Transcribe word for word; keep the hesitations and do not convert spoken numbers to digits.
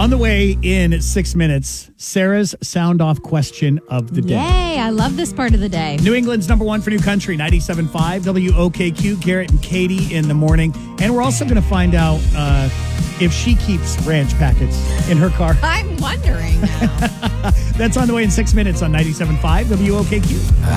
On the way in six minutes, Sarah's sound off question of the day. Yay, I love this part of the day. New England's number one for new country, ninety-seven point five W O K Q, Garrett and Katie in the morning. And we're also going to find out uh, if she keeps ranch packets in her car. I'm wondering now. That's on the way in six minutes on ninety-seven point five W O K Q.